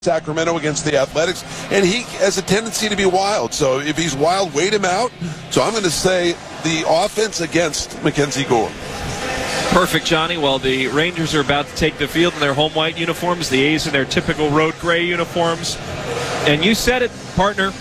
Sacramento against the Athletics, and he has a tendency to be wild. So if he's wild, wait him out. So I'm going to say the offense against Mackenzie Gore. Perfect, Johnny. Well, the Rangers are about to take the field in their home white uniforms, the A's in their typical road gray uniforms. And you said it, partner.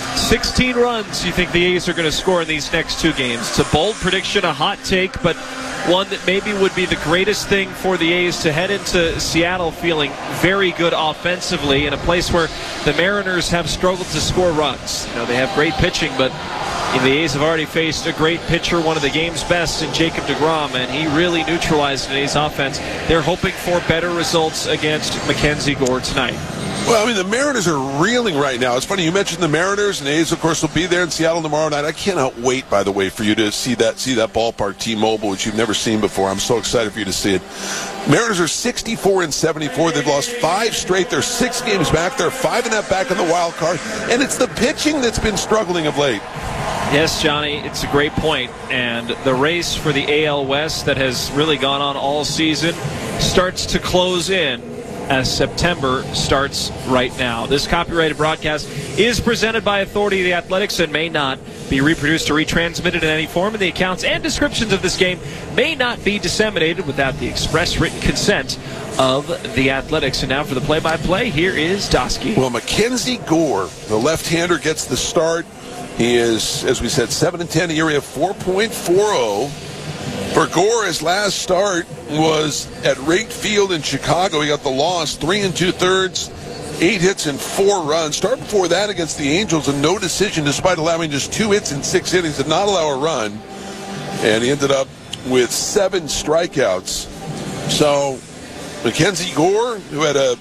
16 runs you think the A's are going to score in these next two games. It's a bold prediction, a hot take, but one that maybe would be the greatest thing for the A's to head into Seattle feeling very good offensively in a place where the Mariners have struggled to score runs. You know, they have great pitching, but the A's have already faced a great pitcher, one of the game's best in Jacob deGrom, and he really neutralized the A's offense. They're hoping for better results against Mackenzie Gore tonight. Well, I mean, the Mariners are reeling right now. It's funny, you mentioned the Mariners, and the A's, of course, will be there in Seattle tomorrow night. I cannot wait, by the way, for you to see that ballpark, T-Mobile, which you've never seen before. I'm so excited for you to see it. Mariners are 64-74. They've lost 5 straight. They're 6 games back. They're 5.5 back in the wild card. And it's the pitching that's been struggling of late. Yes, Johnny, it's a great point. And the race for the AL West that has really gone on all season starts to close in as September starts right now. This copyrighted broadcast is presented by Authority of the Athletics and may not be reproduced or retransmitted in any form, and the accounts and descriptions of this game may not be disseminated without the express written consent of the Athletics. And now for the play-by-play, here is Dosky. Well, Mackenzie Gore, the left-hander, gets the start. He is, as we said, 7-10, ERA of 4.40. For Gore, his last start was at Wright Field in Chicago. He got the loss, 3 2/3, 8 hits and 4 runs. Start before that against the Angels, a no decision despite allowing just 2 hits in 6 innings, did not allow a run. And he ended up with 7 strikeouts. So Mackenzie Gore, who had a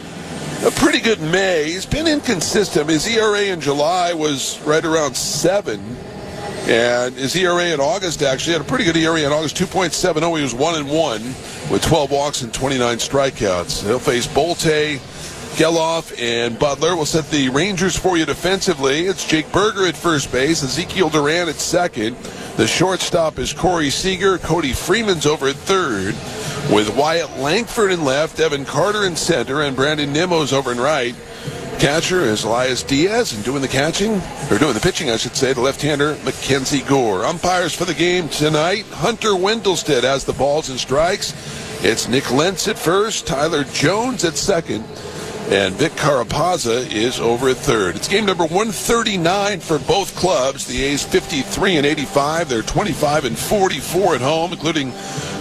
pretty good May, he's been inconsistent. His ERA in July was right around 7. And his ERA in August actually had a pretty good ERA in August, 2.70. He was 1-1 with 12 walks and 29 strikeouts. He'll face Bolte, Geloff, and Butler. We'll set the Rangers for you defensively. It's Jake Berger at first base, Ezekiel Duran at second. The shortstop is Corey Seager. Cody Freeman's over at third, with Wyatt Langford in left, Evan Carter in center, and Brandon Nimmo's over in right. Catcher is Elias Diaz, and doing the pitching, I should say, the left-hander Mackenzie Gore. Umpires for the game tonight, Hunter Wendelstedt has the balls and strikes. It's Nick Lentz at first, Tyler Jones at second, and Vic Carapazza is over at third. It's game number 139 for both clubs. The A's 53-85. They're 25-44 at home, including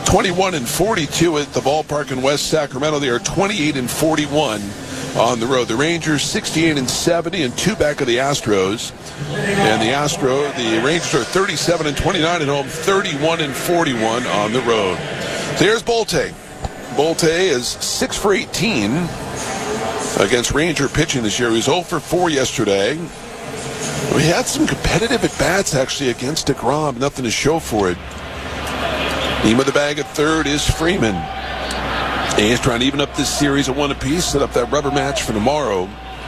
21-42 at the ballpark in West Sacramento. They are 28-41 on the road. The Rangers 68-70 and 2 back of the Astros. And the Rangers are 37-29 at home, 31-41 on the road. So here's Bolte. Bolte is 6 for 18 against Ranger pitching this year. He was 0 for 4 yesterday. We had some competitive at-bats actually against deGrom. Nothing to show for it. Team of the bag at third is Freeman. A's trying to even up this series at 1 apiece, set up that rubber match for tomorrow.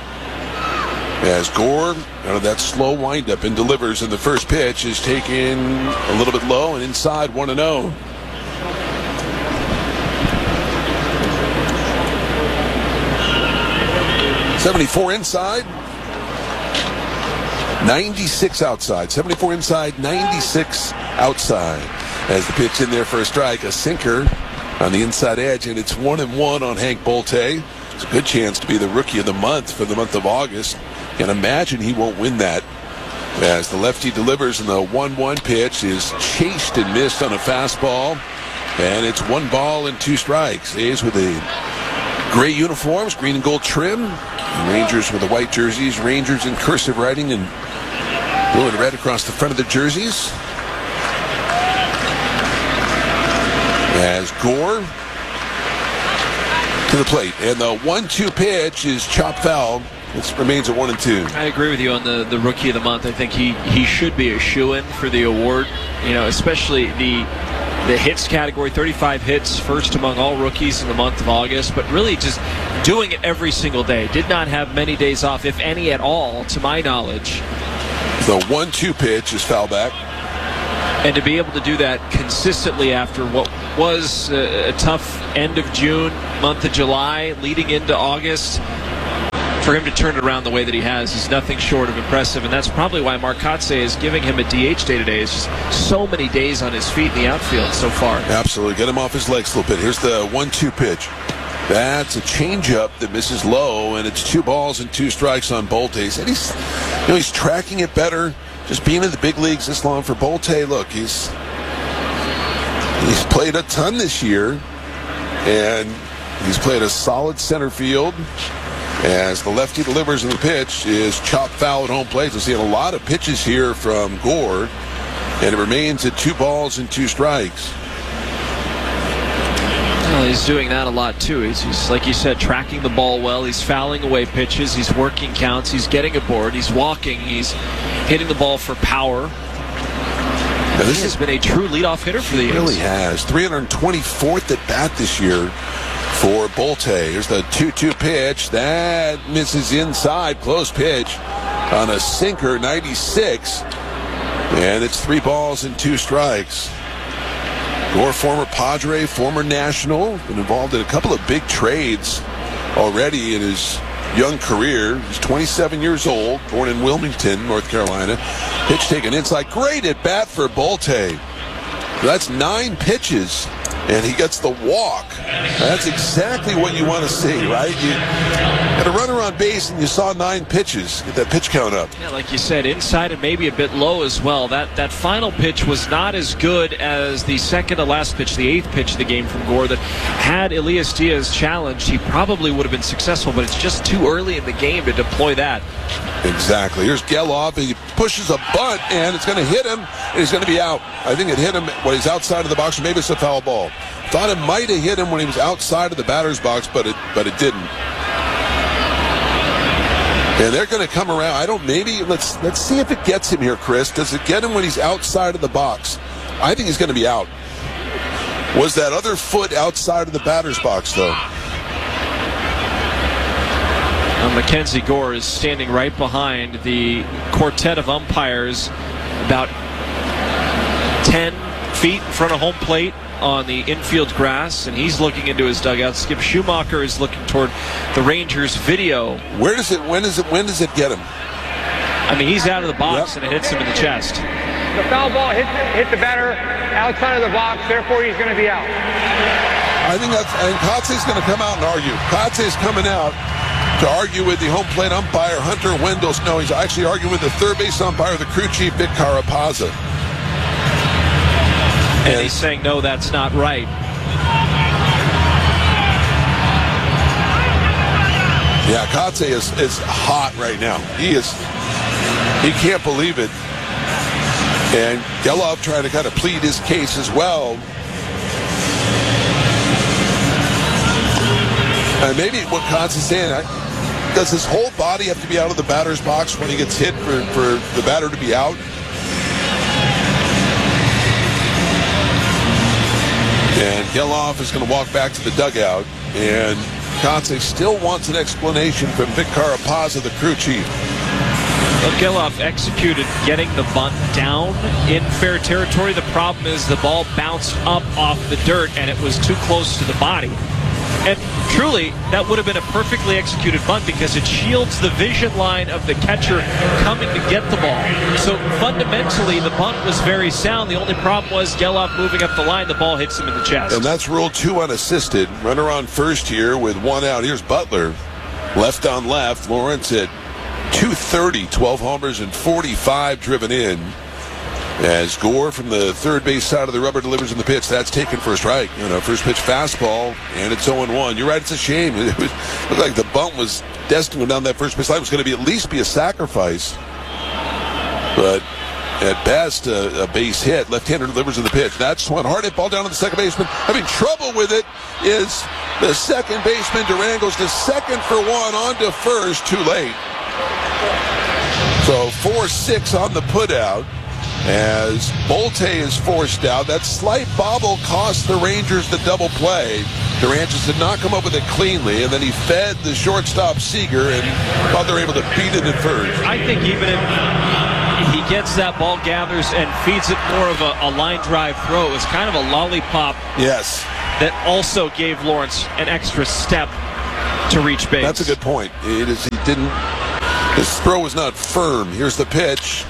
As Gore, out of that slow windup and delivers in the first pitch, is taken a little bit low and inside 1-0. .74 inside, 96 outside. 74 inside, 96 outside. As the pitch in there for a strike, a sinker on the inside edge, and it's 1-1 on Hank Bolte. It's a good chance to be the Rookie of the Month for the month of August. Can imagine he won't win that, as the lefty delivers, and the 1-1 pitch is chased and missed on a fastball, and it's 1 ball and 2 strikes. A's with the gray uniforms, green and gold trim, and Rangers with the white jerseys. Rangers in cursive writing and blue and red across the front of the jerseys. As Gore to the plate, and the 1-2 pitch is chopped foul. It remains at 1-2. I agree with you on the Rookie of the Month. I think he should be a shoo-in for the award. You know, especially the hits category, 35 hits, first among all rookies in the month of August, but really just doing it every single day. Did not have many days off, if any at all, to my knowledge. The 1-2 pitch is foul back. And to be able to do that consistently after what was a tough end of June, month of July, leading into August, for him to turn it around the way that he has is nothing short of impressive, and that's probably why Mark Kotsay is giving him a DH day today. It's just so many days on his feet in the outfield so far. Absolutely. Get him off his legs a little bit. Here's the 1-2 pitch. That's a changeup that misses low, and it's 2 balls and 2 strikes on Bolte. And he's tracking it better. Just being in the big leagues this long for Bolte. Look, he's played a ton this year, and he's played a solid center field. As the lefty delivers in the pitch is chopped foul at home plate. We're seeing a lot of pitches here from Gore, and it remains at 2 balls and 2 strikes. Well, he's doing that a lot too. He's like you said, tracking the ball well. He's fouling away pitches. He's working counts. He's getting aboard. He's walking. He's hitting the ball for power. Now, this has been a true leadoff hitter for the Eagles. He really has. 324th at bat this year for Bolte. Here's the 2-2 pitch. That misses inside. Close pitch on a sinker, 96. And it's 3 balls and 2 strikes. Gore, former Padre, former National, been involved in a couple of big trades already in his young career. He's 27 years old, born in Wilmington, North Carolina. Pitch taken inside. Great at bat for Bolte. That's 9 pitches, and he gets the walk. That's exactly what you want to see, right? You had a runner on base, and you saw 9 pitches. Get that pitch count up. Yeah, like you said, inside and maybe a bit low as well. That final pitch was not as good as the second to last pitch, the 8th pitch of the game from Gore, that had Elias Diaz challenged, he probably would have been successful, but it's just too early in the game to deploy that. Exactly. Here's Geloff. He pushes a bunt, and it's going to hit him, and he's going to be out. I think it hit him when he's outside of the box, or maybe it's a foul ball. Thought it might have hit him when he was outside of the batter's box, but it didn't. And they're going to come around. Let's see if it gets him here, Chris. Does it get him when he's outside of the box? I think he's going to be out. Was that other foot outside of the batter's box, though? Mackenzie Gore is standing right behind the quartet of umpires, about 10 feet in front of home plate on the infield grass, and he's looking into his dugout. Skip Schumacher is looking toward the Rangers video. When does it get him? I mean, he's out of the box, and it hits him in the chest. The foul ball hit the batter outside of the box, therefore he's going to be out. I think Kotsay's going to come out and argue. Kotsay's coming out to argue with the home plate umpire, Hunter Wendell. No, he's actually arguing with the third base umpire, the crew chief, Vic Carapazza. And he's saying, no, that's not right. Yeah, Kotsay is hot right now. He can't believe it. And Geloff trying to kind of plead his case as well. And maybe what Kotsay's saying, does his whole body have to be out of the batter's box when he gets hit for the batter to be out? And Geloff is going to walk back to the dugout, and Kotsay still wants an explanation from Vic Carapazza, the crew chief. Well, Geloff executed getting the bunt down in fair territory. The problem is the ball bounced up off the dirt, and it was too close to the body. And truly, that would have been a perfectly executed bunt because it shields the vision line of the catcher coming to get the ball. So fundamentally, the bunt was very sound. The only problem was Geloff moving up the line. The ball hits him in the chest. And that's ruled 2 unassisted. Runner on first here with 1 out. Here's Butler. Left on left. Lawrence at 230, 12 homers and 45 driven in. As Gore from the third base side of the rubber delivers in the pitch. That's taken for a strike. First pitch fastball, and it's 0-1. You're right, it's a shame. It looked like the bunt was destined to go down that first base line. It was going to be at least be a sacrifice. But at best, a base hit. Left-hander delivers in the pitch. That's one hard hit ball down to the second baseman. Having trouble with it is the second baseman. Duran goes to second for 1, on to first, too late. So 4-6 on the putout. As Bolte is forced out. That slight bobble cost the Rangers the double play. Duranches did not come up with it cleanly, and then he fed the shortstop Seager, and thought they were able to beat it at first. I think even if he gets that ball, gathers, and feeds it more of a line drive throw, it was kind of a lollipop. Yes. That also gave Lawrence an extra step to reach base. That's a good point. His throw was not firm. Here's the pitch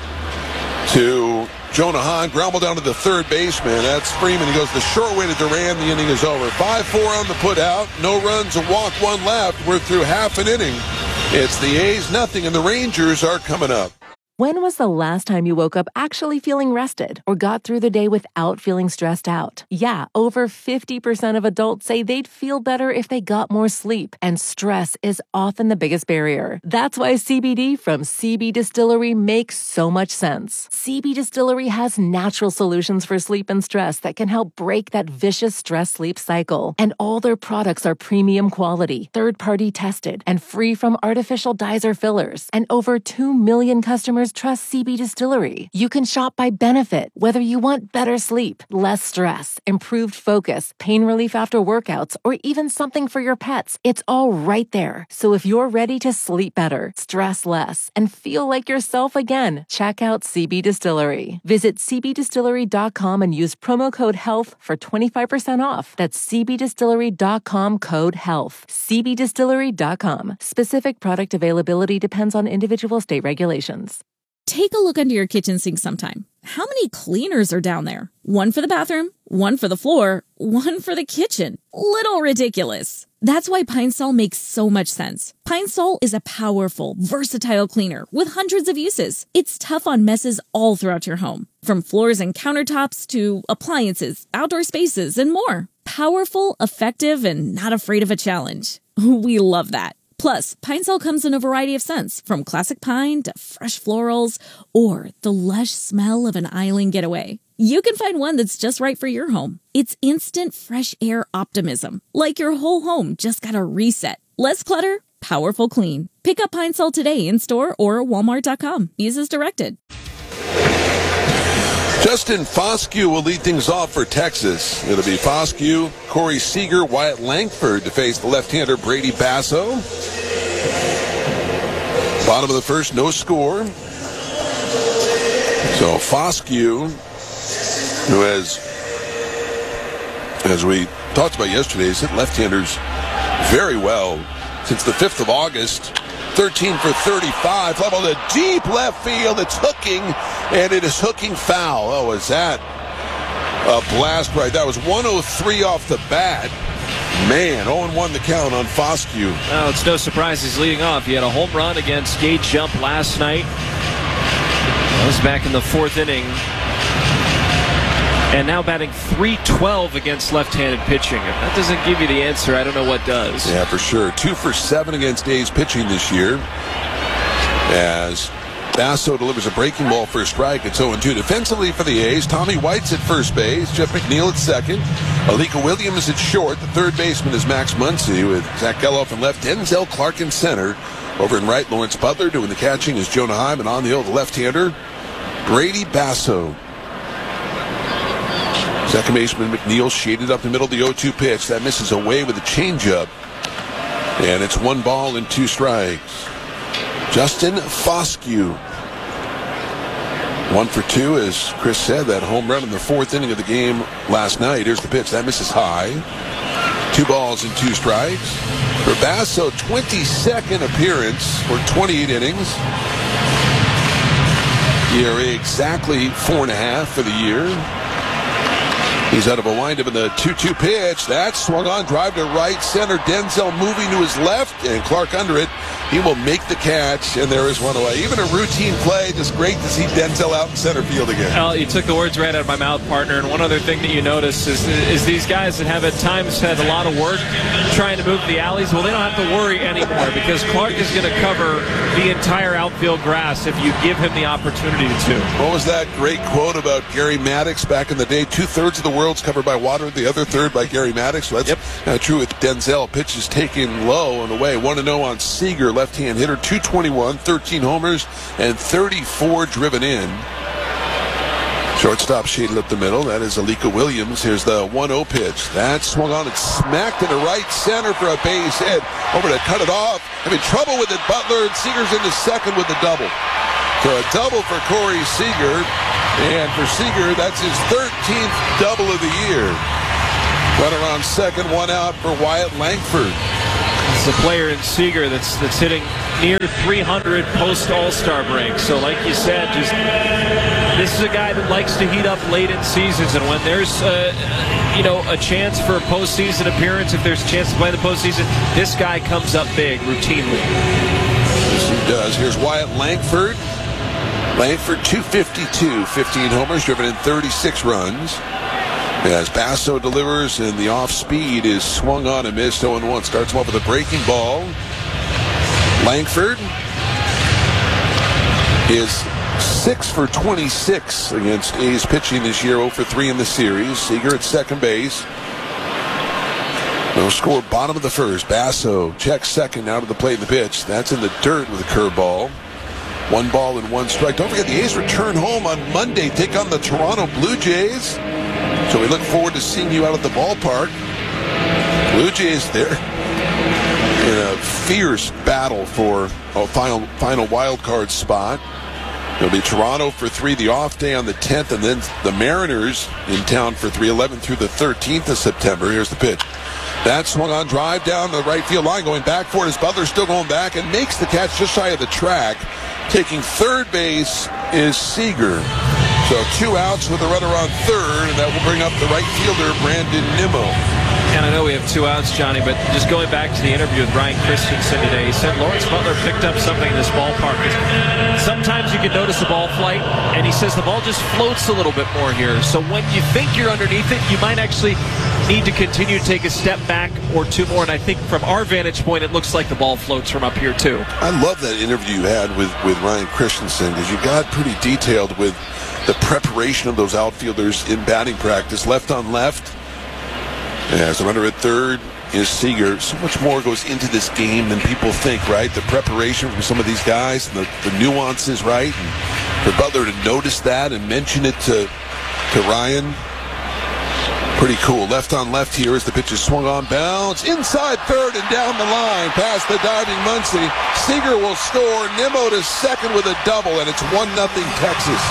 to Jonah Hahn. Ground ball down to the third baseman. That's Freeman. He goes the short way to Duran. The inning is over. 5-4 on the put out. No runs, a walk, one left. We're through half an inning. It's the A's nothing, and the Rangers are coming up. When was the last time you woke up actually feeling rested or got through the day without feeling stressed out? Yeah, over 50% of adults say they'd feel better if they got more sleep, and stress is often the biggest barrier. That's why CBD from CB Distillery makes so much sense. CB Distillery has natural solutions for sleep and stress that can help break that vicious stress-sleep cycle. And all their products are premium quality, third-party tested, and free from artificial dyes or fillers. And over 2 million customers trust CB Distillery. You can shop by benefit, whether you want better sleep, less stress, improved focus, pain relief after workouts, or even something for your pets. It's all right there. So if you're ready to sleep better, stress less, and feel like yourself again, check out CB Distillery. Visit cbdistillery.com and use promo code HEALTH for 25% off. That's cbdistillery.com, code HEALTH. cbdistillery.com. Specific product availability depends on individual state regulations. Take a look under your kitchen sink sometime. How many cleaners are down there? One for the bathroom, one for the floor, one for the kitchen. Little ridiculous. That's why Pine Sol makes so much sense. Pine Sol is a powerful, versatile cleaner with hundreds of uses. It's tough on messes all throughout your home, from floors and countertops to appliances, outdoor spaces, and more. Powerful, effective, and not afraid of a challenge. We love that. Plus, Pine Sol comes in a variety of scents, from classic pine to fresh florals, or the lush smell of an island getaway. You can find one that's just right for your home. It's instant fresh air optimism, like your whole home just got a reset. Less clutter, powerful clean. Pick up Pine Sol today in store or walmart.com. Use as directed. Justin Foscue will lead things off for Texas. It'll be Foscue, Corey Seager, Wyatt Langford to face the left-hander Brady Basso. Bottom of the first, no score. So Foscue, who has, as we talked about yesterday, has hit left-handers very well since the 5th of August. 13 for 35, level to deep left field. It's hooking, and it is hooking foul. Oh, is that a blast right? That was 103 off the bat. Man, 0-1 the count on Foscue. Well, it's no surprise he's leading off. He had a home run against Gage Jump last night. That was back in the 4th inning. And now batting .312 against left-handed pitching. If that doesn't give you the answer, I don't know what does. Yeah, for sure. 2 for 7 against A's pitching this year. As Basso delivers a breaking ball for a strike. It's 0-2. Defensively for the A's, Tommy White's at first base. Jeff McNeil at second. Alika Williams at short. The third baseman is Max Muncy with Zach Geloff in left. Denzel Clark in center. Over in right, Lawrence Butler. Doing the catching is Jonah Hyman. On the hill, the left-hander, Brady Basso. Second baseman McNeil shaded up the middle of the 0-2 pitch. That misses away with a changeup. And it's 1 ball and 2 strikes. Justin Foscue. 1 for 2, as Chris said, that home run in the 4th inning of the game last night. Here's the pitch. That misses high. 2 balls and 2 strikes. For Basso, 22nd appearance for 28 innings. ERA exactly 4.5 for the year. He's out of a windup in the 2-2 pitch. That swung on, drive to right center. Denzel moving to his left, and Clark under it. He will make the catch, and there is one away. Even a routine play, just great to see Denzel out in center field again. Well, you took the words right out of my mouth, partner. And one other thing that you notice is these guys that have at times had a lot of work trying to move the alleys, well, they don't have to worry anymore because Clark is going to cover the entire outfield grass if you give him the opportunity to. What was that great quote about Gary Maddox back in the day? 2/3 of the world's covered by water, the other third by Gary Maddox. So that's true with Denzel. Pitch is taken low on the way. 1-0 on Seager, left-hand hitter, 221, 13 homers, and 34 driven in. Shortstop shaded up the middle. That is Alika Williams. Here's the 1-0 pitch. That swung on and smacked into right center for a base hit. Over to cut it off. Having trouble with it, Butler, and Seager's into second with the double. So a double for Corey Seager. And for Seager, that's his 13th double of the year. Runner on second, 1 out for Wyatt Langford. It's a player in Seager that's hitting near 300 post All-Star break. So like you said, this is a guy that likes to heat up late in seasons, and when there's a chance for a postseason appearance, if there's a chance to play in the postseason, this guy comes up big routinely. Yes, he does. Here's Wyatt Langford. Langford 252, 15 homers, driven in 36 runs. As Basso delivers, and the off-speed is swung on and missed. 0-1. Starts him off with a breaking ball. Langford is 6 for 26 against A's pitching this year, 0 for 3 in the series. Seager at second base. No score, bottom of the first. Basso checks second, out of the plate in the pitch. That's in the dirt with a curveball. 1 ball and 1 strike. Don't forget, the A's return home on Monday, take on the Toronto Blue Jays. So we look forward to seeing you out at the ballpark. Blue Jays there in a fierce battle for a final wild card spot. It'll be Toronto for 3, the off day on the 10th, and then the Mariners in town for 3, 11th through the 13th of September. Here's the pitch. That swung on, drive down the right field line, going back for it as Butler still going back and makes the catch just shy of the track. Taking third base is Seager. So 2 outs with a runner on third, and that will bring up the right fielder, Brandon Nimmo. And I know we have 2 outs, Johnny, but just going back to the interview with Ryan Christensen today, he said Lawrence Butler picked up something in this ballpark. Sometimes you can notice the ball flight, and he says the ball just floats a little bit more here. So when you think you're underneath it, you might actually need to continue to take a step back or 2 more. And I think from our vantage point, it looks like the ball floats from up here, too. I love that interview you had with Ryan Christensen, because you got pretty detailed with the preparation of those outfielders in batting practice. Left on left. As the runner at third is Seager. So much more goes into this game than people think, right? The preparation from some of these guys, and the nuances, right? And for Butler to notice that and mention it to Ryan, pretty cool. Left on left here as the pitch is swung on, bounce inside third and down the line past the diving Muncy. Seager will score. Nimmo to second with a double, and it's 1-0 Texas.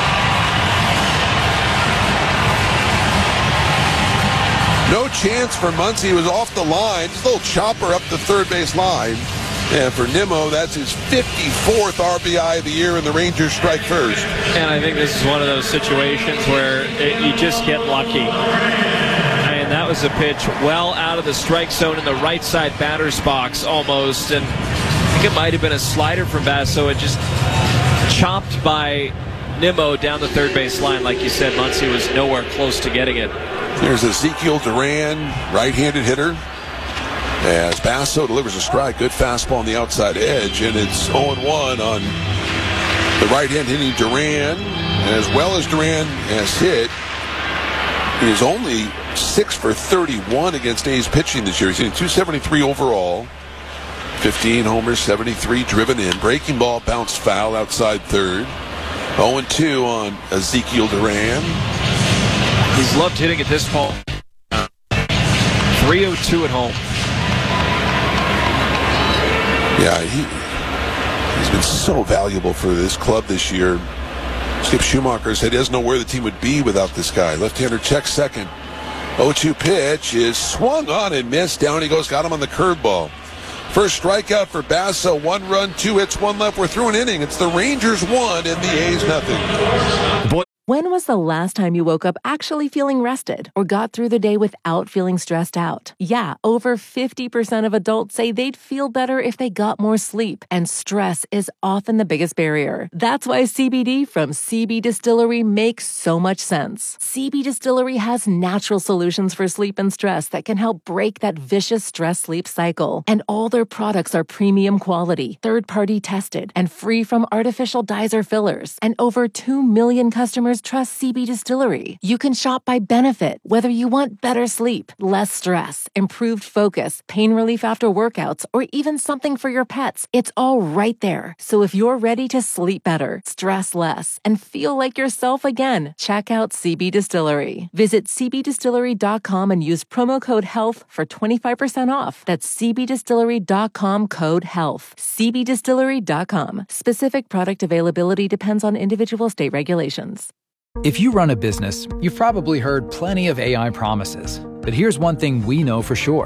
No chance for Muncy. He was off the line. Just a little chopper up the third base line. And for Nimmo, that's his 54th RBI of the year, and the Rangers strike first. And I think this is one of those situations where you just get lucky. And that was a pitch well out of the strike zone in the right side batter's box almost. And I think it might have been a slider from Basso. It just chopped by Nimmo down the third base line. Like you said, Muncy was nowhere close to getting it. There's Ezekiel Duran, right-handed hitter. As Basso delivers a strike, good fastball on the outside edge, and it's 0-1 on the right-hand hitting Duran. And as well as Duran has hit, he is only 6 for 31 against A's pitching this year. He's hitting 273 overall, 15 homers, 73 driven in. Breaking ball bounced foul outside third. 0-2 on Ezekiel Duran. He's loved hitting at this ball. 302 at home. Yeah, he's been so valuable for this club this year. Skip Schumacher said he doesn't know where the team would be without this guy. Left-hander checks second. 0-2 pitch is swung on and missed. Down he goes, got him on the curveball. First strikeout for Basso. 1 run, 2 hits, 1 left. We're through an inning. It's the Rangers 1 and the A's nothing. When was the last time you woke up actually feeling rested or got through the day without feeling stressed out? Yeah, over 50% of adults say they'd feel better if they got more sleep, and stress is often the biggest barrier. That's why CBD from CB Distillery makes so much sense. CB Distillery has natural solutions for sleep and stress that can help break that vicious stress-sleep cycle. And all their products are premium quality, third-party tested, and free from artificial dyes or fillers. And over 2 million customers trust CB Distillery. You can shop by benefit, whether you want better sleep, less stress, improved focus, pain relief after workouts, or even something for your pets. It's all right there. So if you're ready to sleep better, stress less, and feel like yourself again, check out CB Distillery. Visit cbdistillery.com and use promo code HEALTH for 25% off. That's cbdistillery.com, code HEALTH. cbdistillery.com. Specific product availability depends on individual state regulations. If you run a business, you've probably heard plenty of AI promises. But here's one thing we know for sure.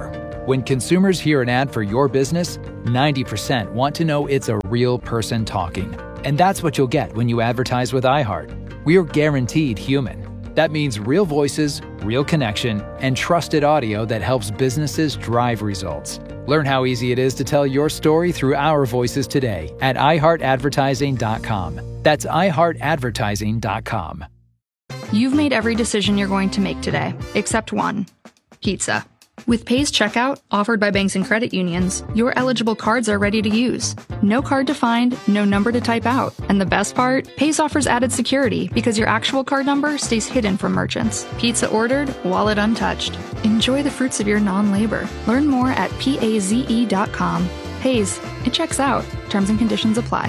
When consumers hear an ad for your business, 90% want to know it's a real person talking. And that's what you'll get when you advertise with iHeart. We're guaranteed human. That means real voices, real connection, and trusted audio that helps businesses drive results. Learn how easy it is to tell your story through our voices today at iHeartAdvertising.com. That's iHeartAdvertising.com. You've made every decision you're going to make today, except one: pizza. With Paze Checkout, offered by banks and credit unions, your eligible cards are ready to use. No card to find, no number to type out. And the best part? Paze offers added security because your actual card number stays hidden from merchants. Pizza ordered, wallet untouched. Enjoy the fruits of your non-labor. Learn more at paze.com. Paze, it checks out. Terms and conditions apply.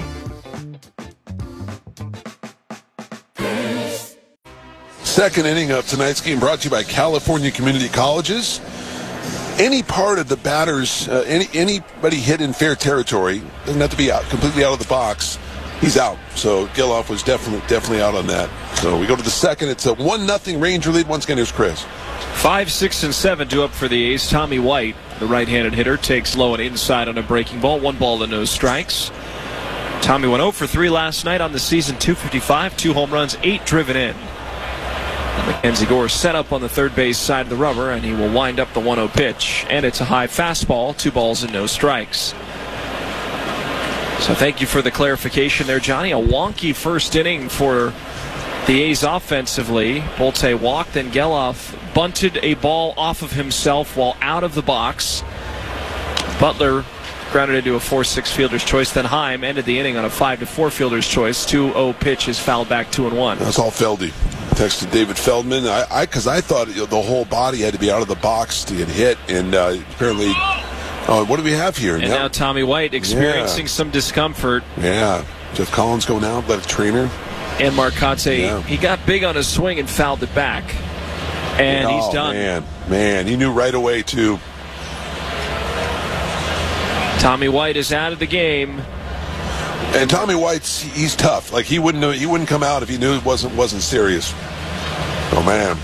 Second inning of tonight's game brought to you by California Community Colleges. Any part of the batters, anybody hit in fair territory, doesn't have to be completely out of the box, he's out. So Geloff was definitely out on that. So we go to the second. It's a 1-0 Ranger lead. Once again, here's Chris. 5, 6, and 7 due up for the A's. Tommy White, the right-handed hitter, takes low and inside on a breaking ball. 1 ball to no strikes. Tommy went 0 for 3 last night on the season. 255, 2 home runs, 8 driven in. Mackenzie Gore set up on the third base side of the rubber, and he will wind up the 1-0 pitch. And it's a high fastball, 2 balls and no strikes. So thank you for the clarification there, Johnny. A wonky first inning for the A's offensively. Bolte walked, then Geloff bunted a ball off of himself while out of the box. Butler grounded into a 4-6 fielder's choice. Then Heim ended the inning on a 5-4 fielder's choice. 2-0 pitch is fouled back 2-1. That's all Feldy. Texted David Feldman, because I thought the whole body had to be out of the box to get hit, and apparently, what do we have here? And now Tommy White experiencing some discomfort. Yeah, Jeff Collins going out, left trainer. And Mark Kotsay, he got big on his swing and fouled it back. And he's done. Man, he knew right away, too. Tommy White is out of the game. And Tommy White's, he's tough. Like, he wouldn't come out if he knew it wasn't serious. Oh, man.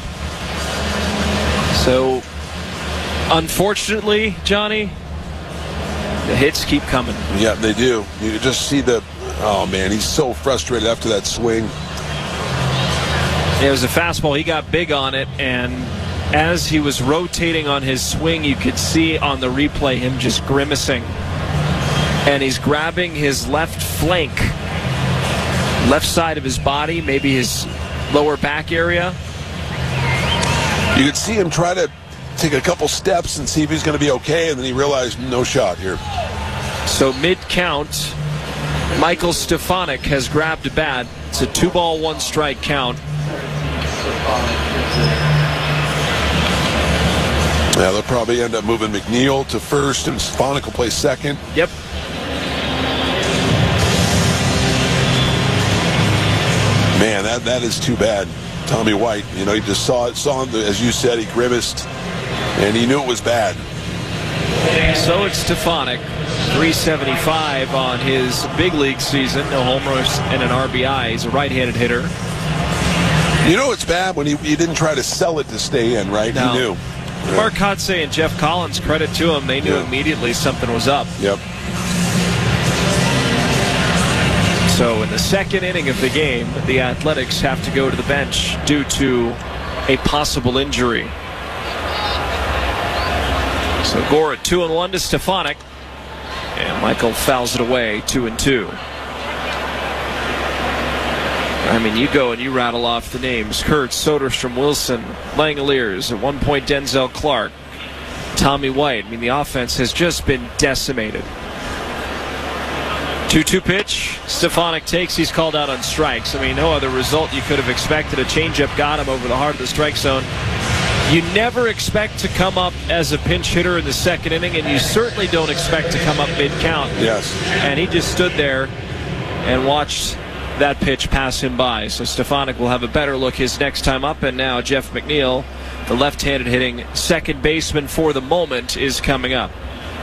So, unfortunately, Johnny, the hits keep coming. Yeah, they do. You just see oh, man, he's so frustrated after that swing. It was a fastball. He got big on it, and as he was rotating on his swing, you could see on the replay him just grimacing. And he's grabbing his left flank, left side of his body, maybe his lower back area. You could see him try to take a couple steps and see if he's going to be okay, and then he realized no shot here. So mid-count, Michael Stefanik has grabbed a bat. It's a 2-ball, 1-strike count. Yeah, they'll probably end up moving McNeil to first, and Stefanik will play second. Yep. Man, that is too bad. Tommy White, you just saw him, as you said, he grimaced, and he knew it was bad. So it's Stefanik, 375 on his big league season. No homers and an RBI. He's a right-handed hitter. It's bad when he didn't try to sell it to stay in, right? No. He knew. Yeah. Mark Kotsay and Jeff Collins, credit to them, they knew immediately something was up. Yep. So in the second inning of the game, the Athletics have to go to the bench due to a possible injury. So Gore at 2-1 to Stefanik, and Michael fouls it away, 2-2. I mean, you go and you rattle off the names: Kurtz, Soderstrom, Wilson, Langoliers, at one point Denzel Clark, Tommy White. I mean, the offense has just been decimated. 2-2 pitch. Stefanik takes. He's called out on strikes. I mean, no other result you could have expected. A changeup got him over the heart of the strike zone. You never expect to come up as a pinch hitter in the second inning, and you certainly don't expect to come up mid-count. Yes. And he just stood there and watched that pitch pass him by. So Stefanik will have a better look his next time up. And now Jeff McNeil, the left-handed hitting second baseman for the moment, is coming up.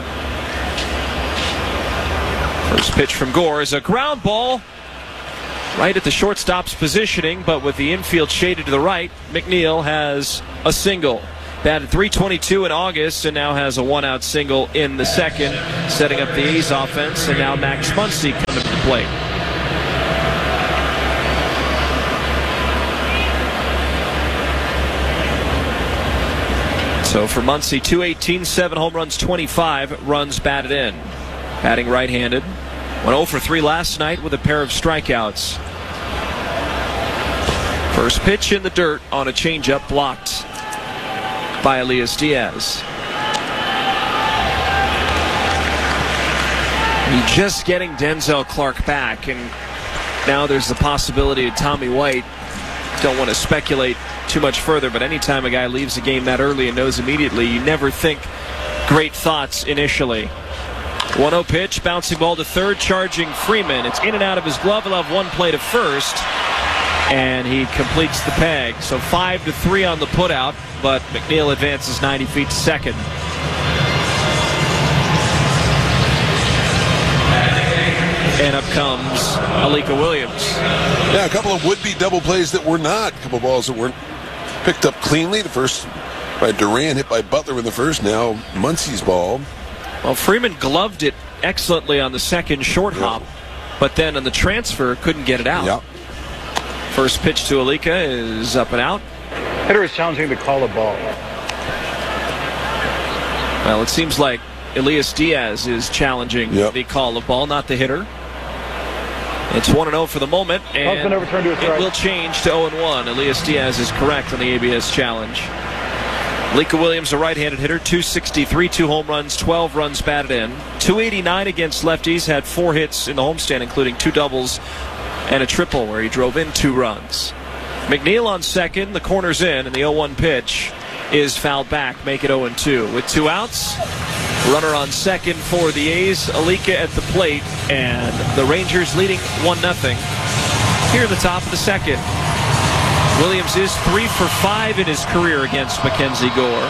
First pitch from Gore is a ground ball right at the shortstop's positioning, but with the infield shaded to the right, McNeil has a single. Batted .322 in August and now has a one-out single in the second, setting up the A's offense, and now Max Muncy coming to the plate. So for Muncy, 218, 7 home runs, 25 runs batted in. Batting right-handed. Went 0 for 3 last night with a pair of strikeouts. First pitch in the dirt on a changeup blocked by Elias Diaz. You're just getting Denzel Clark back, and now there's the possibility of Tommy White. Don't want to speculate too much further, but anytime a guy leaves a game that early and knows immediately, you never think great thoughts initially. 1-0 pitch, bouncing ball to third, charging Freeman. It's in and out of his glove. He'll have one play to first, and he completes the peg. So 5-3 on the putout, but McNeil advances 90 feet to second. And up comes Alika Williams. Yeah, a couple of would-be double plays that were not. A couple of balls that weren't picked up cleanly. The first by Duran, hit by Butler in the first. Now Muncy's ball. Well, Freeman gloved it excellently on the second short hop, but then on the transfer couldn't get it out. Yeah. First pitch to Alika is up and out. Hitter is challenging to call a ball. Well, it seems like Elias Diaz is challenging the call of ball, not the hitter. It's 1-0 for the moment, and it will change to 0-1. Elias Diaz is correct on the ABS challenge. Alika Williams, a right-handed hitter, 263, 2 home runs, 12 runs batted in. 289 against lefties, had 4 hits in the homestand, including 2 doubles and a triple where he drove in 2 runs. McNeil on second, the corner's in, and the 0-1 pitch is fouled back, make it 0-2. With 2 outs, runner on second for the A's, Alika at the plate, and the Rangers leading 1-0 here in the top of the second. Williams is 3 for 5 in his career against Mackenzie Gore.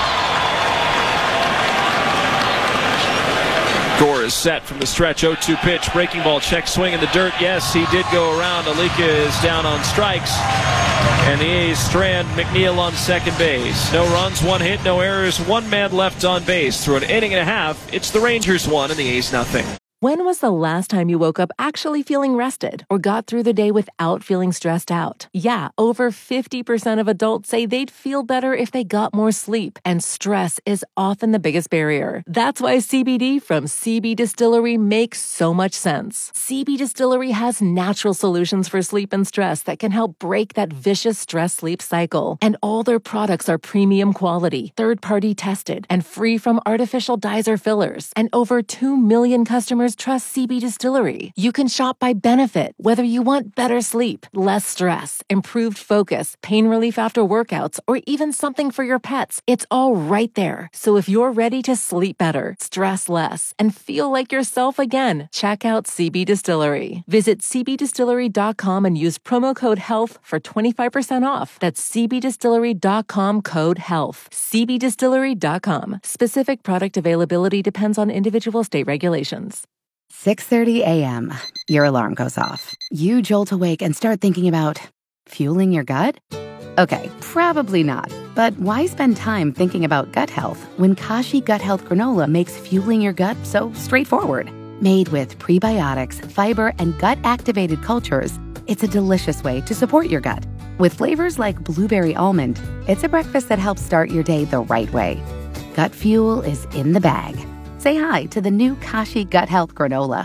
Gore is set from the stretch. 0-2 pitch, breaking ball, check swing in the dirt. Yes, he did go around. Alika is down on strikes, and the A's strand McNeil on second base. No runs, 1 hit, no errors, 1 man left on base. Through an inning and a half, it's the Rangers 1 and the A's 0. When was the last time you woke up actually feeling rested or got through the day without feeling stressed out? Yeah, over 50% of adults say they'd feel better if they got more sleep, and stress is often the biggest barrier. That's why CBD from CB Distillery makes so much sense. CB Distillery has natural solutions for sleep and stress that can help break that vicious stress-sleep cycle. And all their products are premium quality, third-party tested, and free from artificial dyes or fillers. And over 2 million customers trust CB Distillery. You can shop by benefit, whether you want better sleep, less stress, improved focus, pain relief after workouts, or even something for your pets. It's all right there. So if you're ready to sleep better, stress less, and feel like yourself again, check out CB Distillery. Visit cbdistillery.com and use promo code HEALTH for 25% off. That's cbdistillery.com, code HEALTH. cbdistillery.com. Specific product availability depends on individual state regulations. 6:30 a.m. Your alarm goes off. You jolt awake and start thinking about fueling your gut? Okay, probably not. But why spend time thinking about gut health when Kashi Gut Health Granola makes fueling your gut so straightforward? Made with prebiotics, fiber, and gut-activated cultures, it's a delicious way to support your gut. With flavors like blueberry almond, it's a breakfast that helps start your day the right way. Gut fuel is in the bag. Say hi to the new Kashi Gut Health Granola.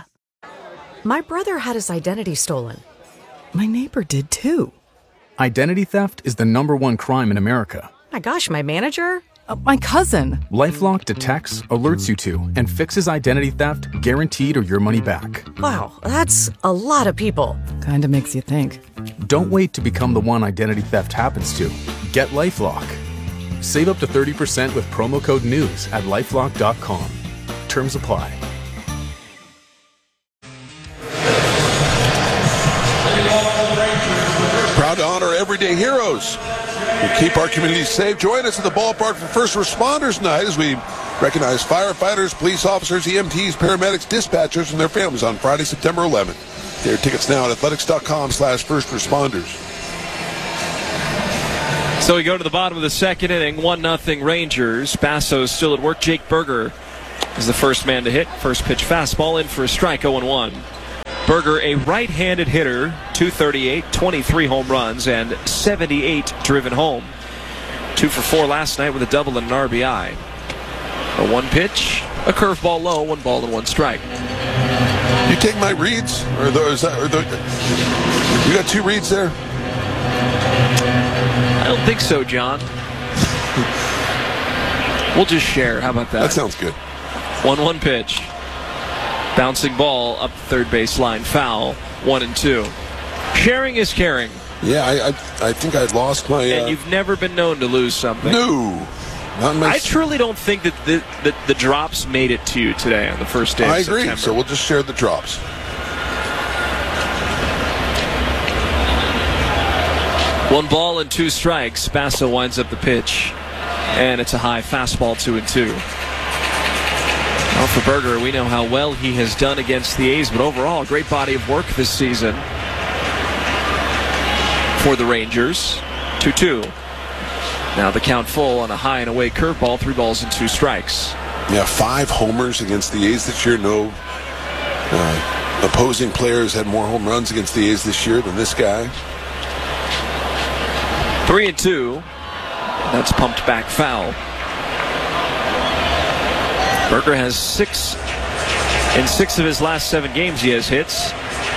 My brother had his identity stolen. My neighbor did too. Identity theft is the #1 crime in America. My gosh, my manager? My cousin. LifeLock detects, alerts you to, and fixes identity theft guaranteed or your money back. Wow, that's a lot of people. Kinda makes you think. Don't wait to become the one identity theft happens to. Get LifeLock. Save up to 30% with promo code NEWS at LifeLock.com. Terms apply. Proud to honor everyday heroes who keep our communities safe. Join us at the ballpark for First Responders Night as we recognize firefighters, police officers, EMTs, paramedics, dispatchers, and their families on Friday, September 11th. Get your tickets now at athletics.com/firstresponders. So we go to the bottom of the second inning, 1-0 Rangers. Basso still at work. Jake Berger is the first man to hit. First pitch fastball in for a strike, 0-1. Berger, a right-handed hitter, 238, 23 home runs, and 78 driven home. 2 for 4 last night with a double and an RBI. A 1 pitch, a curveball low, 1 ball and 1 strike. You take my reads? You got 2 reads there? I don't think so, John. We'll just share. How about that? That sounds good. 1-1 pitch. Bouncing ball up the third base line. Foul. 1-2. Sharing is caring. Yeah, I think I lost my... And you've never been known to lose something. No. Not in my... I truly don't think that the drops made it to you today on the first day of September. I agree, September. so we'll just share the drops. One ball and 2 strikes. Basso winds up the pitch. And it's a high fastball, 2-2. Well, for Berger, we know how well he has done against the A's, but overall, a great body of work this season for the Rangers. 2-2. Now the count full on a high and away curveball, 3 balls and 2 strikes. Yeah, 5 homers against the A's this year. No opposing players had more home runs against the A's this year than this guy. 3-2. That's pumped back foul. Berger has 6. In 6 of his last 7 games, he has hits.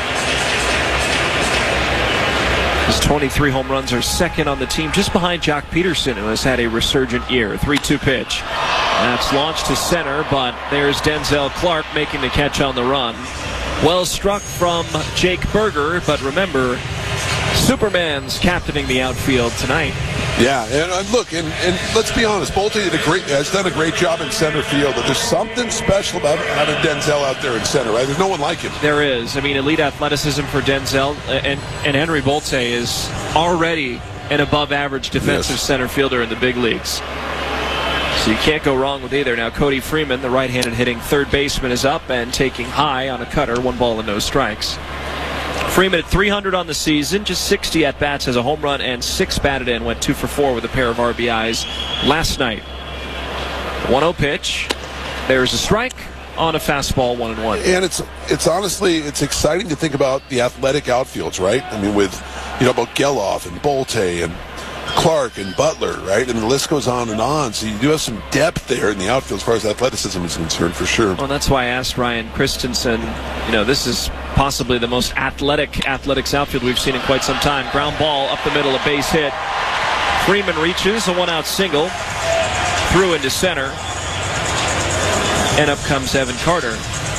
His 23 home runs are second on the team, just behind Jock Peterson, who has had a resurgent year. 3-2 pitch. That's launched to center, but there's Denzel Clark making the catch on the run. Well struck from Jake Berger, but remember, Superman's captaining the outfield tonight. Yeah, and look, and let's be honest, Bolte has done a great job in center field, but there's something special about having Denzel out there in center, right? There's no one like him. There is. I mean, elite athleticism for Denzel, and Henry Bolte is already an above-average defensive center fielder in the big leagues. So you can't go wrong with either. Now Cody Freeman, the right-handed hitting third baseman, is up and taking high on a cutter, 1 ball and no strikes. Freeman at 300 on the season, just 60 at-bats, has a home run and 6 batted in, went 2 for 4 with a pair of RBIs last night. 1-0 pitch. There's a strike on a fastball, 1-1. And it's honestly, it's exciting to think about the athletic outfields, right? I mean, with, about Geloff and Bolte and Clark and Butler, right? And the list goes on and on. So you do have some depth there in the outfield as far as athleticism is concerned, for sure. Well, that's why I asked Ryan Christensen, this is possibly the most athletics outfield we've seen in quite some time. Ground ball up the middle, a base hit. Freeman reaches, a 1-out single. Through into center. And up comes Evan Carter.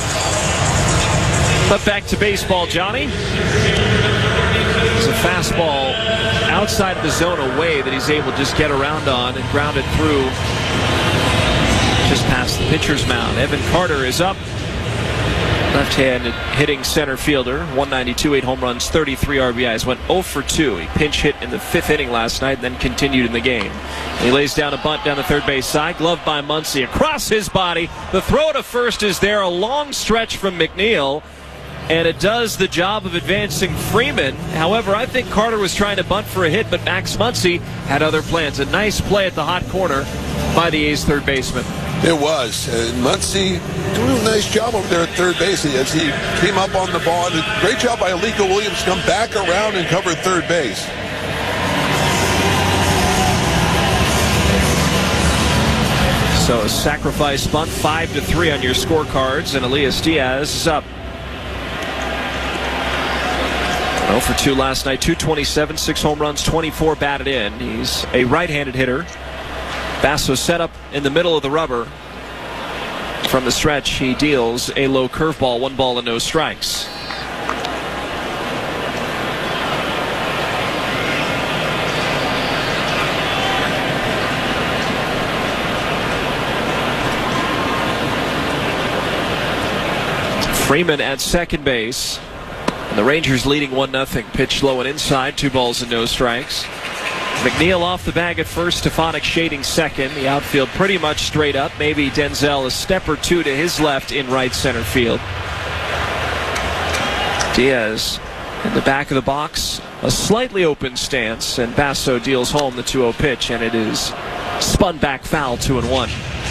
But back to baseball, Johnny. It's a fastball outside of the zone away that he's able to just get around on and ground it through just past the pitcher's mound. Evan Carter is up. Left-handed hitting center fielder, 192, 8 home runs, 33 RBIs. Went 0 for 2. He pinch hit in the 5th inning last night, then continued in the game. And he lays down a bunt down the third base side. Gloved by Muncy across his body. The throw to first is there. A long stretch from McNeil. And it does the job of advancing Freeman. However, I think Carter was trying to bunt for a hit, but Max Muncy had other plans. A nice play at the hot corner by the A's third baseman. It was. And Muncy doing a nice job over there at third base as he came up on the ball. And a great job by Alika Williams to come back around and cover third base. So a sacrifice bunt, 5-3 on your scorecards, and Elias Diaz is up. 0 for 2 last night, 227, 6 home runs, 24 batted in. He's a right-handed hitter. Basso set up in the middle of the rubber. From the stretch, he deals a low curveball, 1 ball and no strikes. Freeman at second base. And the Rangers leading 1-0. Pitch low and inside. 2 balls and no strikes. McNeil off the bag at first. Stefanik shading second. The outfield pretty much straight up. Maybe Denzel a step or 2 to his left in right center field. Diaz In the back of the box, a slightly open stance, and Basso deals home the 2-0 pitch, and it is spun back foul, 2-1.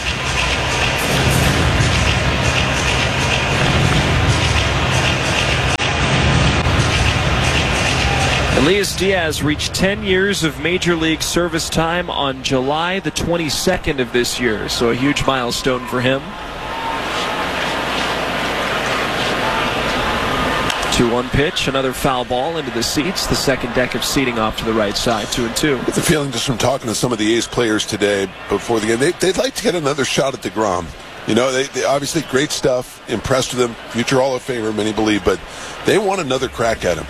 Elias Diaz reached 10 years of Major League service time on July the 22nd of this year, so a huge milestone for him. 2-1 pitch, another foul ball into the seats. The second deck of seating off to the right side, 2-2. It's a feeling just from talking to some of the A's players today before the game. They'd like to get another shot at DeGrom. You know, they obviously great stuff, impressed with him, future Hall of Famer, many believe, but they want another crack at him.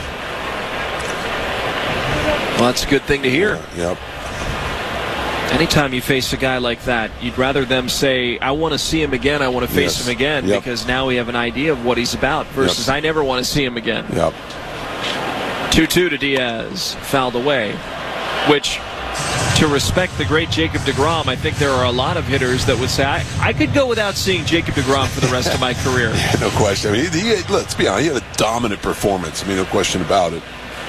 Well, that's a good thing to hear. Yep. Anytime you face a guy like that, you'd rather them say, I want to see him again, I want to face him again, because now we have an idea of what he's about, versus I never want to see him again. 2-2 to Diaz, fouled away, which, to respect the great Jacob deGrom, I think there are a lot of hitters that would say, I could go without seeing Jacob deGrom for the rest of my career. No question. I mean, let's be honest, he had a dominant performance. I mean, no question about it.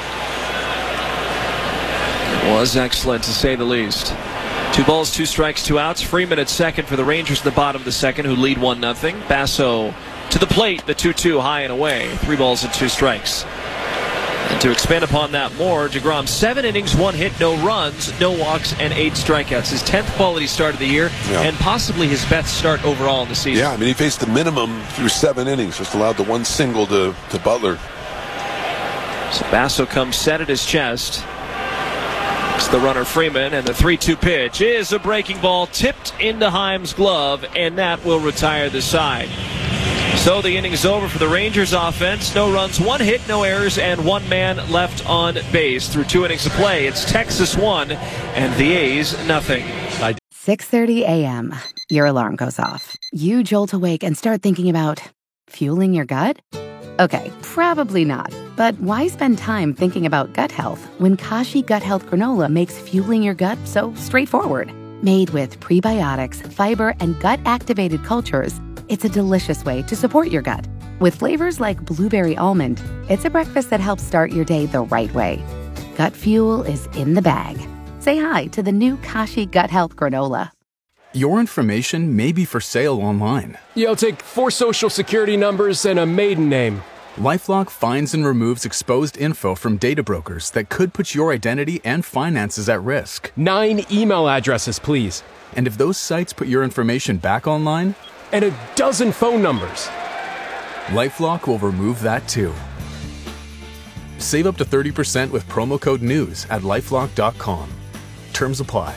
It was excellent, to say the least. 2 balls, 2 strikes, 2 outs. Freeman at second for the Rangers in the bottom of the second, who lead 1-0. Basso to the plate, the 2-2 high and away. 3 balls and 2 strikes. And to expand upon that more, deGrom 7 innings, 1 hit, no runs, no walks, and 8 strikeouts. His 10th quality start of the year, and possibly his best start overall in the season. Yeah, I mean, he faced the minimum through 7 innings, just allowed the 1 single to Butler. So Basso comes set at his chest. It's the runner Freeman, and the 3-2 pitch is a breaking ball tipped into Heim's glove, and that will retire the side. So the inning's over for the Rangers offense. No runs, 1 hit, no errors, and 1 man left on base. Through 2 innings of play, it's Texas 1 and the A's nothing. 6:30 a.m. Your alarm goes off. You jolt awake and start thinking about fueling your gut? Okay, probably not. But why spend time thinking about gut health when Kashi Gut Health Granola makes fueling your gut so straightforward? Made with prebiotics, fiber, and gut-activated cultures, it's a delicious way to support your gut. With flavors like blueberry almond, it's a breakfast that helps start your day the right way. Gut fuel is in the bag. Say hi to the new Kashi Gut Health Granola. Your information may be for sale online. Yeah, I'll take 4 social security numbers and a maiden name. LifeLock finds and removes exposed info from data brokers that could put your identity and finances at risk. 9 email addresses, please. And if those sites put your information back online? And a dozen phone numbers. LifeLock will remove that too. Save up to 30% with promo code NEWS at LifeLock.com. Terms apply.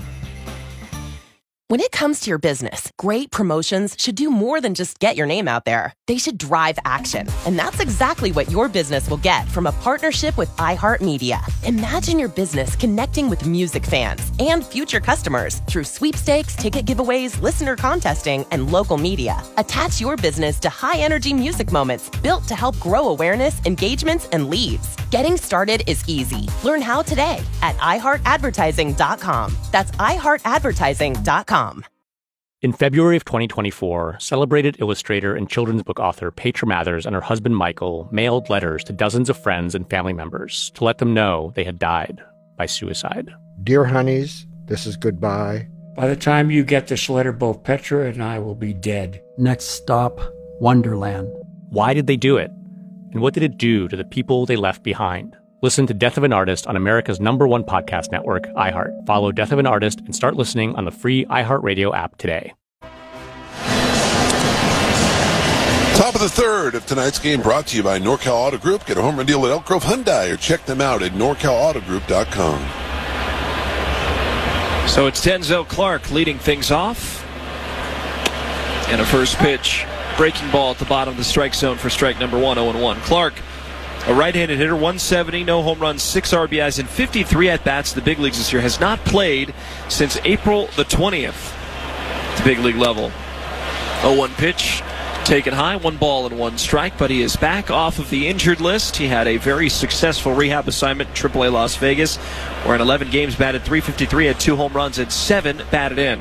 When it comes to your business, great promotions should do more than just get your name out there. They should drive action. And that's exactly what your business will get from a partnership with iHeartMedia. Imagine your business connecting with music fans and future customers through sweepstakes, ticket giveaways, listener contesting, and local media. Attach your business to high-energy music moments built to help grow awareness, engagements, and leads. Getting started is easy. Learn how today at iHeartAdvertising.com. That's iHeartAdvertising.com. In February of 2024, celebrated illustrator and children's book author Petra Mathers and her husband Michael mailed letters to dozens of friends and family members to let them know they had died by suicide. Dear honeys, this is goodbye. By the time you get this letter, both Petra and I will be dead. Next stop, Wonderland. Why did they do it? And what did it do to the people they left behind? Listen to Death of an Artist on America's #1 podcast network, iHeart. Follow Death of an Artist and start listening on the free iHeartRadio app today. Top of the third of tonight's game brought to you by NorCal Auto Group. Get a home run deal at Elk Grove Hyundai or check them out at NorCalAutoGroup.com. So it's Denzel Clark leading things off. And a first pitch, breaking ball at the bottom of the strike zone for strike number 1, 0-1. Clark, a right-handed hitter, 170, no home runs, 6 RBIs, and 53 at-bats at the big leagues this year. Has not played since April the 20th at the big league level. 0-1 pitch, taken high, 1 ball and 1 strike, but he is back off of the injured list. He had a very successful rehab assignment in AAA Las Vegas, where in 11 games batted .353, had 2 home runs, and 7 batted in.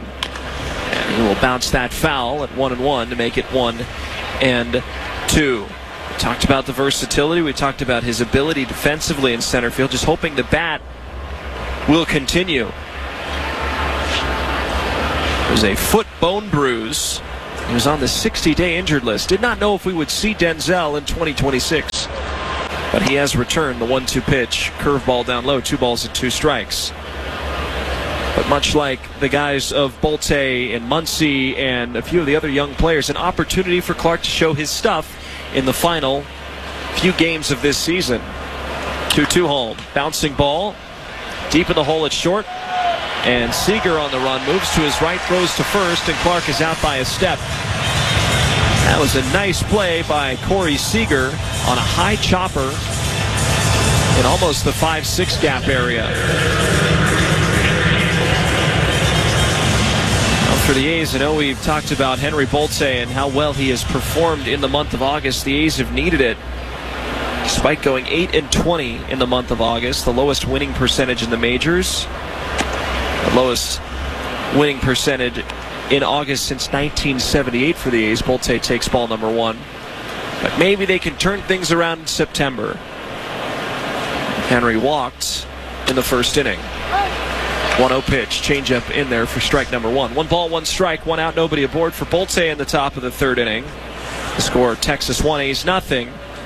And he will bounce that foul at 1-1 to make it 1-2. Talked about the versatility. We talked about his ability defensively in center field. Just hoping the bat will continue. There's a foot bone bruise. He was on the 60-day injured list. Did not know if we would see Denzel in 2026. But he has returned. The 1-2 pitch. Curveball down low. 2 balls and 2 strikes. But much like the guys of Bolte and Muncy and a few of the other young players, an opportunity for Clark to show his stuff in the final few games of this season. 2-2 home. Bouncing ball. Deep in the hole at short. And Seager on the run. Moves to his right. Throws to first. And Clark is out by a step. That was a nice play by Corey Seager on a high chopper in almost the 5-6 gap area. For the A's, I know we've talked about Henry Bolte and how well he has performed in the month of August. The A's have needed it. Despite going 8-20 in the month of August, the lowest winning percentage in the majors, the lowest winning percentage in August since 1978 for the A's. Bolte takes ball number 1. But maybe they can turn things around in September. Henry walked in the first inning. 1-0 pitch, changeup in there for strike number 1. 1 ball, 1 strike, 1 out, nobody aboard for Bolte in the top of the 3rd inning. The score, Texas 1, A's nothing.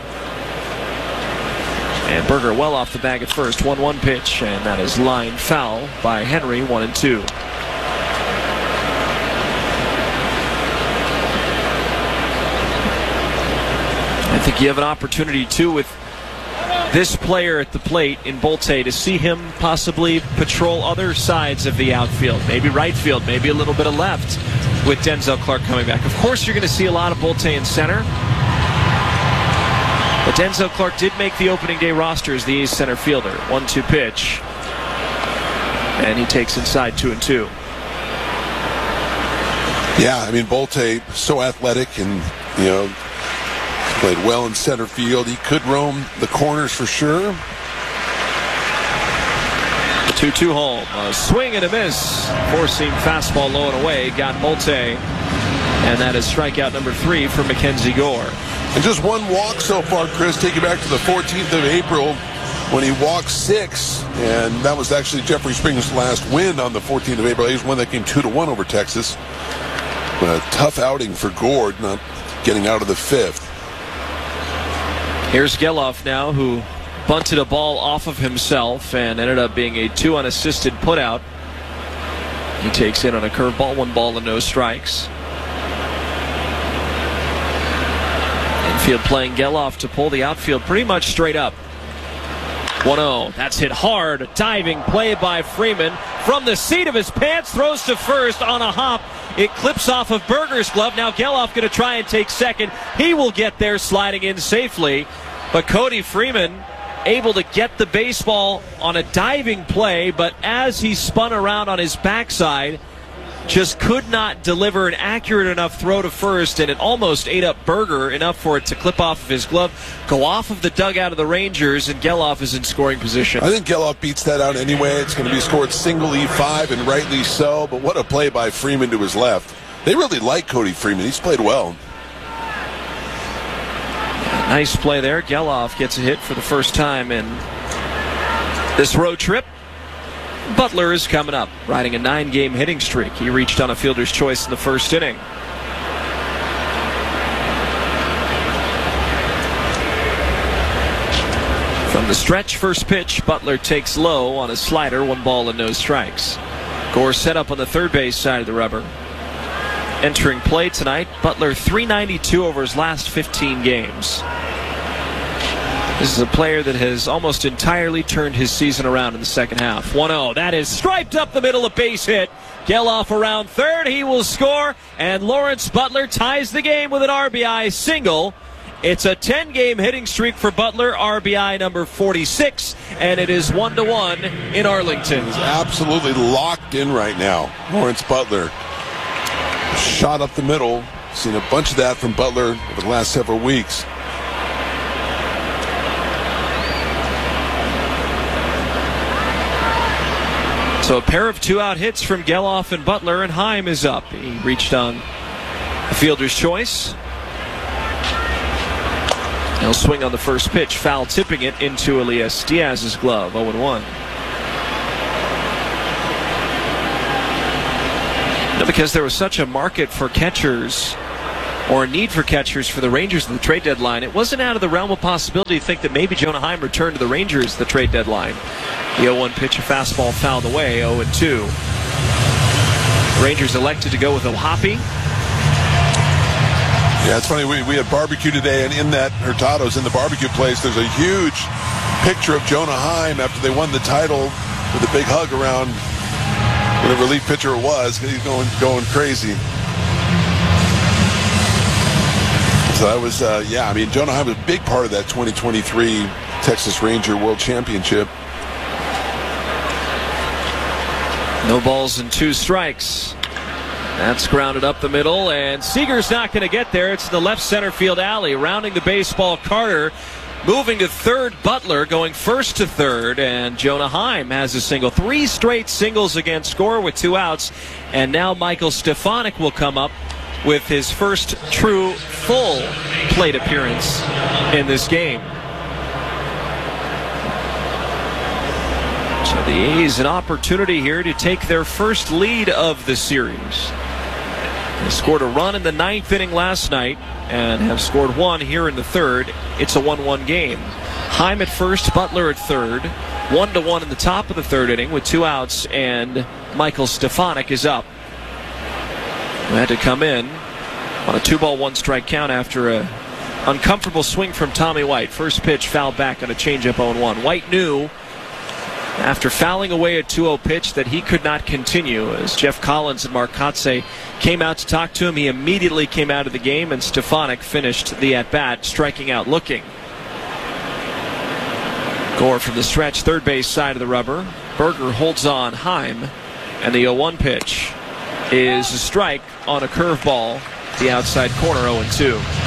And Berger well off the bag at first. 1-1 pitch, and that is line foul by Henry, 1-2. I think you have an opportunity, too, with this player at the plate in Bolte to see him possibly patrol other sides of the outfield. Maybe right field, maybe a little bit of left with Denzel Clark coming back. Of course, you're going to see a lot of Bolte in center. But Denzel Clark did make the opening day roster as the A's center fielder. 1-2 pitch. And he takes inside 2-2. Yeah, I mean, Bolte, so athletic and, you know, played well in center field. He could roam the corners for sure. The 2-2 home. A swing and a miss. Four-seam fastball low and away. Got Bolte. And that is strikeout number 3 for Mackenzie Gore. And just 1 walk so far, Chris. Take you back to the 14th of April when he walked 6. And that was actually Jeffrey Spring's last win on the 14th of April. He was one that came 2-1 over Texas. But a tough outing for Gore, not getting out of the 5th. Here's Geloff now, who bunted a ball off of himself and ended up being a 2 unassisted putout. He takes in on a curveball, 1 ball and no strikes. Infield playing Geloff to pull the outfield pretty much straight up. 1-0. That's hit hard. A diving play by Freeman. From the seat of his pants, throws to first on a hop. It clips off of Berger's glove. Now Geloff going to try and take second. He will get there sliding in safely. But Cody Freeman able to get the baseball on a diving play, but as he spun around on his backside, just could not deliver an accurate enough throw to first, and it almost ate up Berger enough for it to clip off of his glove, go off of the dugout of the Rangers, and Geloff is in scoring position. I think Geloff beats that out anyway. It's going to be scored single E5, and rightly so, but what a play by Freeman to his left. They really like Cody Freeman. He's played well. Nice play there. Geloff gets a hit for the first time in this road trip. Butler is coming up, riding a 9-game hitting streak. He reached on a fielder's choice in the first inning. From the stretch, first pitch, Butler takes low on a slider, 1 ball and no strikes. Gore set up on the third base side of the rubber. Entering play tonight, Butler .392 over his last 15 games. This is a player that has almost entirely turned his season around in the second half. 1-0. That is striped up the middle, a base hit. Geloff around third. He will score, and Lawrence Butler ties the game with an RBI single. It's a 10-game hitting streak for Butler, RBI number 46, and it is 1-1 in Arlington. He's absolutely locked in right now. Lawrence Butler. Shot up the middle. Seen a bunch of that from Butler over the last several weeks. So a pair of 2-out hits from Geloff and Butler, and Heim is up. He reached on the fielder's choice. He'll swing on the first pitch, foul tipping it into Elias Diaz's glove, 0-1. Because there was such a market for catchers, or a need for catchers for the Rangers at the trade deadline, it wasn't out of the realm of possibility to think that maybe Jonah Heim returned to the Rangers at the trade deadline. The 0-1 pitch, a fastball fouled away, 0-2. Rangers elected to go with O'Hoppe. Yeah, it's funny. We had barbecue today, and in that Hurtado's in the barbecue place, there's a huge picture of Jonah Heim after they won the title with a big hug around whatever relief pitcher it was. He's going crazy. So that was, Jonah Heim was a big part of that 2023 Texas Ranger World Championship. No balls and 2 strikes. That's grounded up the middle, and Seager's not going to get there. It's in the left center field alley. Rounding the baseball, Carter. Moving to third, Butler. Going first to third, and Jonah Heim has a single. 3 straight singles against Gore with 2 outs. And now Michael Stefanik will come up with his first true full plate appearance in this game. So the A's an opportunity here to take their first lead of the series. They scored a run in the 9th inning last night and have scored 1 here in the 3rd. It's a 1-1 game. Heim at first, Butler at third. 1-1 in the top of the 3rd inning with 2 outs, and Michael Stefanik is up. Who had to come in on a 2-ball, 1-strike count after a uncomfortable swing from Tommy White. First pitch fouled back on a changeup, 0-1. White knew after fouling away a 2-0 pitch that he could not continue. As Jeff Collins and Mark Kotze came out to talk to him, he immediately came out of the game, and Stefanik finished the at-bat, striking out looking. Gore from the stretch, third base side of the rubber. Berger holds on Heim, and the 0-1 pitch is a strike on a curveball, the outside corner, 0-2.